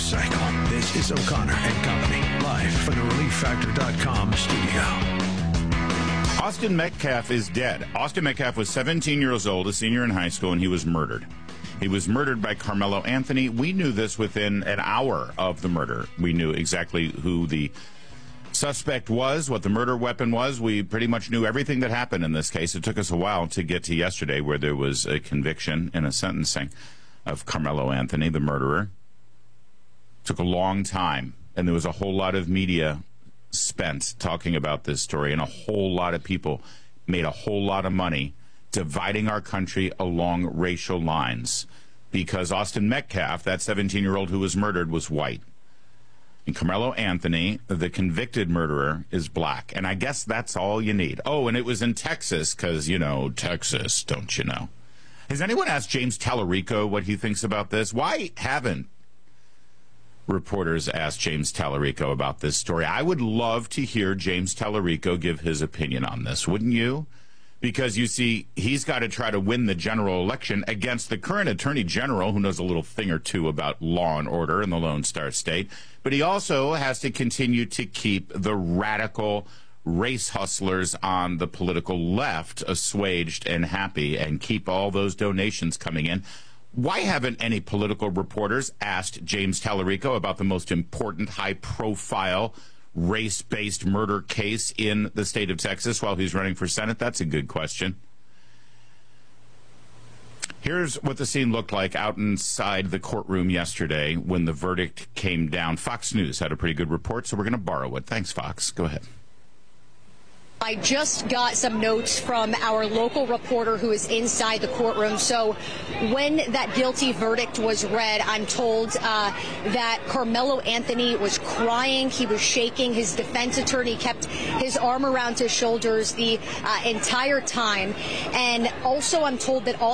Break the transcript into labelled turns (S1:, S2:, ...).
S1: cycle. This is O'Connor and Company, live from the ReliefFactor.com studio.
S2: Austin Metcalf is dead. Austin Metcalf was 17 years old, a senior in high school, and he was murdered. He was murdered by Carmelo Anthony. We knew this within an hour of the murder. We knew exactly who the suspect was, what the murder weapon was. We pretty much knew everything that happened in this case. It took us a while to get to yesterday, where there was a conviction and a sentencing of Carmelo Anthony, the murderer. It took a long time, and there was a whole lot of media spent talking about this story, and a whole lot of people made a whole lot of money dividing our country along racial lines, because Austin Metcalf, that 17-year-old who was murdered, was white. And Carmelo Anthony, the convicted murderer, is black. And I guess that's all you need. Oh, and it was in Texas, because, you know, Texas, don't you know? Has anyone asked James Tallarico what he thinks about this? Why haven't reporters asked James Tallarico about this story? I would love to hear James Tallarico give his opinion on this, wouldn't you? Because, you see, he's got to try to win the general election against the current attorney general, who knows a little thing or two about law and order in the Lone Star State. But he also has to continue to keep the radical race hustlers on the political left assuaged and happy, and keep all those donations coming in. Why haven't any political reporters asked James Tallarico about the most important, high-profile race-based murder case in the state of Texas while he's running for Senate? That's a good question. Here's what the scene looked like out inside the courtroom yesterday when the verdict came down. Fox News had a pretty good report, so we're going to borrow it. Thanks, Fox. Go ahead.
S3: I just got some notes from our local reporter who is inside the courtroom. So when that guilty verdict was read, I'm told that Carmelo Anthony was crying. He was shaking. His defense attorney kept his arm around his shoulders the entire time. And also I'm told that all